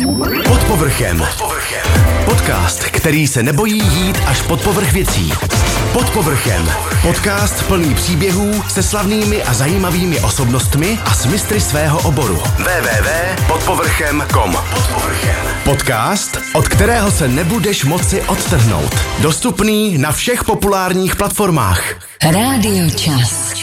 Pod povrchem. Podcast, který se nebojí jít až pod povrch věcí. Pod povrchem. Podcast plný příběhů se slavnými a zajímavými osobnostmi a s mistry svého oboru. www.podpovrchem.com. Podcast, od kterého se nebudeš moci odtrhnout. Dostupný na všech populárních platformách. Rádio Čas.